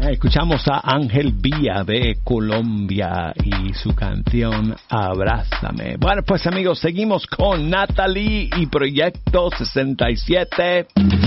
Escuchamos a Ángel Villa de Colombia y su canción Abrázame. Bueno, pues amigos, seguimos con Natalie y Proyecto 67.